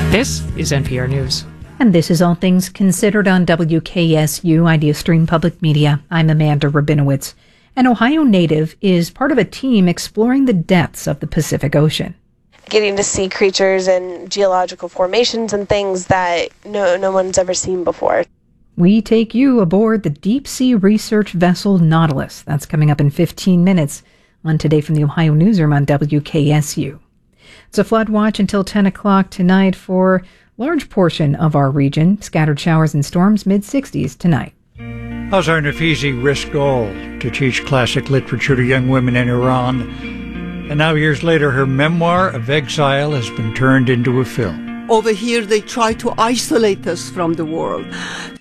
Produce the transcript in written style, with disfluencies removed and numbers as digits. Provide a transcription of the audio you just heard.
This is NPR News. And this is All Things Considered on WKSU Idea Stream Public Media. I'm Amanda Rabinowitz. An Ohio native is part of a team exploring the depths of the Pacific Ocean. Getting to see creatures and geological formations and things that no one's ever seen before. We take you aboard the deep sea research vessel Nautilus. That's coming up in 15 minutes on Today from the Ohio Newsroom on WKSU. It's a flood watch until 10 o'clock tonight for a large portion of our region. Scattered showers and storms, mid-60s tonight. Azar Nafisi risked all to teach classic literature to young women in Iran. And now, years later, her memoir of exile has been turned into a film. Over here, they try to isolate us from the world,